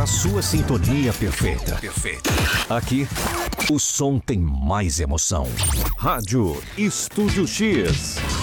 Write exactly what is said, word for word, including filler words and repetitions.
A sua sintonia perfeita. Perfeita. Aqui, o som tem mais emoção. Rádio Estúdio X.